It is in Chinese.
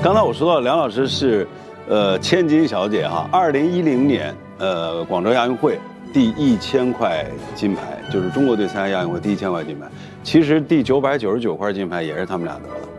刚才我说到梁老师是，千金小姐哈。2010年，广州亚运会第1000块金牌，就是中国队参加亚运会第1000块金牌。其实第999块金牌也是他们俩得的。